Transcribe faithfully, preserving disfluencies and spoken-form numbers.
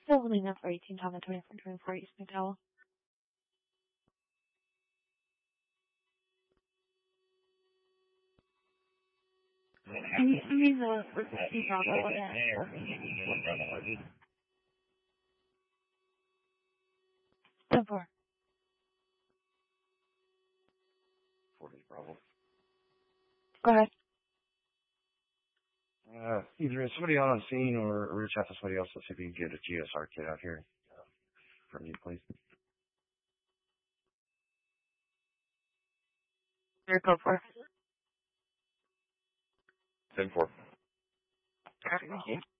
Still holding up for eighteen Tom and twenty-four twenty-four East McDowell. He's a he's Bravo, yeah. ten four. Forty Bravo. Go ahead. Uh, either somebody on scene or reach out to somebody else to see if you can get a G S R kit out here uh, from you, please. Your code four. ten four. Thank you.